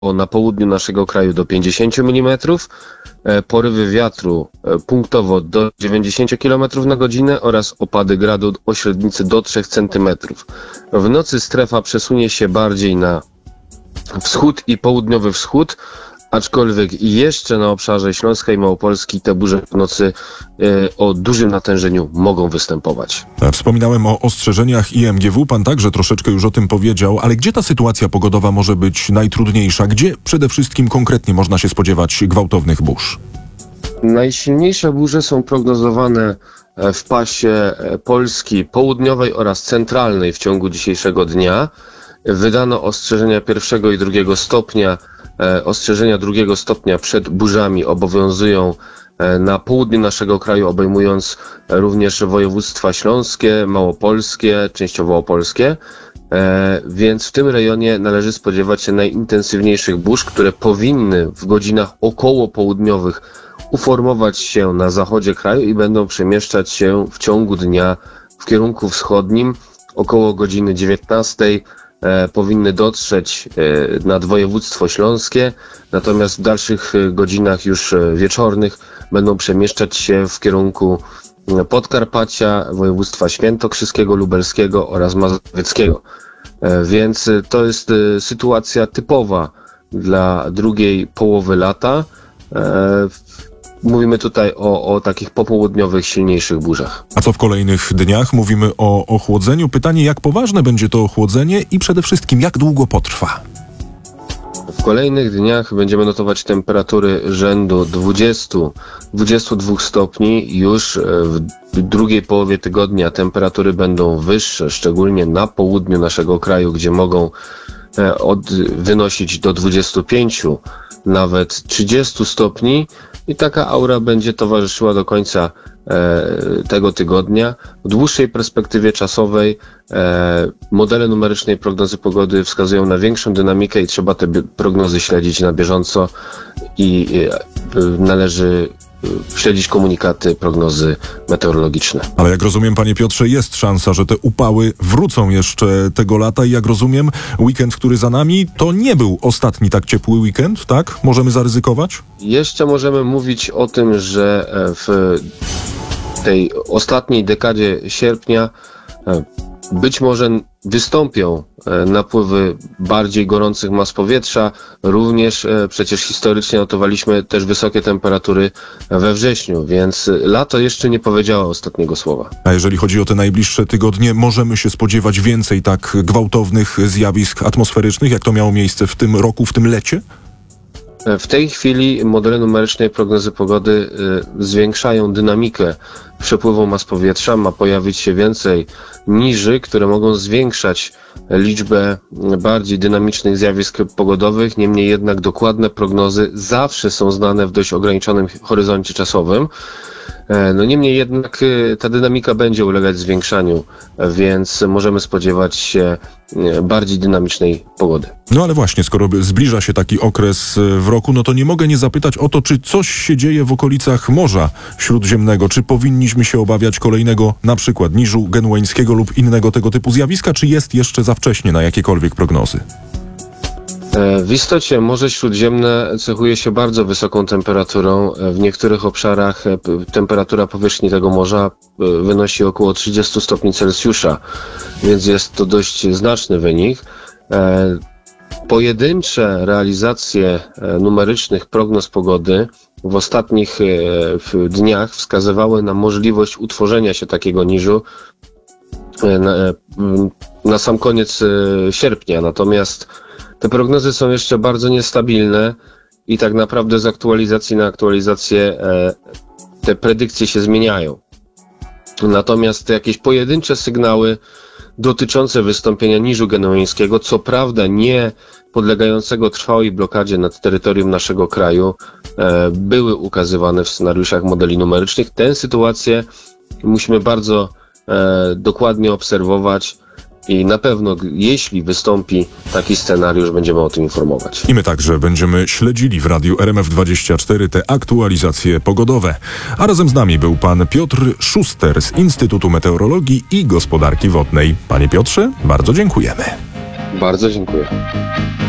na południu naszego kraju do 50 mm, porywy wiatru punktowo do 90 km na godzinę oraz opady gradu o średnicy do 3 cm. W nocy strefa przesunie się bardziej na wschód i południowy wschód, aczkolwiek jeszcze na obszarze Śląska i Małopolski te burze w nocy o dużym natężeniu mogą występować. Wspominałem o ostrzeżeniach IMGW, pan także troszeczkę już o tym powiedział, ale gdzie ta sytuacja pogodowa może być najtrudniejsza? Gdzie przede wszystkim konkretnie można się spodziewać gwałtownych burz? Najsilniejsze burze są prognozowane w pasie Polski południowej oraz centralnej w ciągu dzisiejszego dnia. Wydano ostrzeżenia 1. i 2. stopnia. Ostrzeżenia 2. stopnia przed burzami obowiązują na południu naszego kraju, obejmując również województwa śląskie, małopolskie, częściowo opolskie. Więc w tym rejonie należy spodziewać się najintensywniejszych burz, które powinny w godzinach okołopołudniowych uformować się na zachodzie kraju i będą przemieszczać się w ciągu dnia w kierunku wschodnim. Około godziny 19 powinny dotrzeć nad województwo śląskie, natomiast w dalszych godzinach już wieczornych będą przemieszczać się w kierunku Podkarpacia, województwa świętokrzyskiego, lubelskiego oraz mazowieckiego. Więc to jest sytuacja typowa dla drugiej połowy lata. Mówimy tutaj o takich popołudniowych, silniejszych burzach. A co w kolejnych dniach? Mówimy o ochłodzeniu. Pytanie, jak poważne będzie to ochłodzenie i przede wszystkim, jak długo potrwa? W kolejnych dniach będziemy notować temperatury rzędu 20-22 stopni. Już w drugiej połowie tygodnia temperatury będą wyższe, szczególnie na południu naszego kraju, gdzie mogą wynosić do 25, nawet 30 stopni. I taka aura będzie towarzyszyła do końca tego tygodnia. W dłuższej perspektywie czasowej modele numerycznej prognozy pogody wskazują na większą dynamikę i trzeba te prognozy śledzić na bieżąco i należy śledzić komunikaty, prognozy meteorologiczne. Ale jak rozumiem, panie Piotrze, jest szansa, że te upały wrócą jeszcze tego lata i jak rozumiem, weekend, który za nami, to nie był ostatni tak ciepły weekend, tak? Możemy zaryzykować? Jeszcze możemy mówić o tym, że w tej ostatniej dekadzie sierpnia być może wystąpią napływy bardziej gorących mas powietrza. Również przecież historycznie notowaliśmy też wysokie temperatury we wrześniu, więc lato jeszcze nie powiedziało ostatniego słowa. A jeżeli chodzi o te najbliższe tygodnie, możemy się spodziewać więcej tak gwałtownych zjawisk atmosferycznych, jak to miało miejsce w tym roku, w tym lecie? W tej chwili modele numerycznej prognozy pogody zwiększają dynamikę przepływu mas powietrza. Ma pojawić się więcej niży, które mogą zwiększać liczbę bardziej dynamicznych zjawisk pogodowych. Niemniej jednak dokładne prognozy zawsze są znane w dość ograniczonym horyzoncie czasowym. No niemniej jednak ta dynamika będzie ulegać zwiększaniu, więc możemy spodziewać się bardziej dynamicznej pogody. No ale właśnie, skoro zbliża się taki okres w roku, no to nie mogę nie zapytać o to, czy coś się dzieje w okolicach Morza Śródziemnego, czy powinniśmy się obawiać kolejnego na przykład niżu genueńskiego lub innego tego typu zjawiska, czy jest jeszcze za wcześnie na jakiekolwiek prognozy? W istocie Morze Śródziemne cechuje się bardzo wysoką temperaturą. W niektórych obszarach temperatura powierzchni tego morza wynosi około 30 stopni Celsjusza, więc jest to dość znaczny wynik. Pojedyncze realizacje numerycznych prognoz pogody w ostatnich dniach wskazywały na możliwość utworzenia się takiego niżu na sam koniec sierpnia. Natomiast te prognozy są jeszcze bardzo niestabilne i tak naprawdę z aktualizacji na aktualizację te predykcje się zmieniają. Natomiast jakieś pojedyncze sygnały dotyczące wystąpienia niżu genueńskiego, co prawda nie podlegającego trwałej blokadzie nad terytorium naszego kraju, były ukazywane w scenariuszach modeli numerycznych. Tę sytuację musimy bardzo dokładnie obserwować. I na pewno, jeśli wystąpi taki scenariusz, będziemy o tym informować. I my także będziemy śledzili w Radiu RMF24 te aktualizacje pogodowe. A razem z nami był pan Piotr Szuster z Instytutu Meteorologii i Gospodarki Wodnej. Panie Piotrze, bardzo dziękujemy. Bardzo dziękuję.